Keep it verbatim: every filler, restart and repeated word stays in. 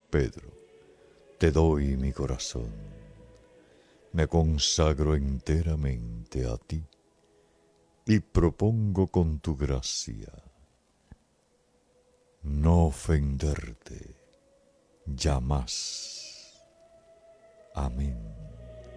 Pedro, te doy mi corazón, me consagro enteramente a ti y propongo con tu gracia no ofenderte jamás. Amén.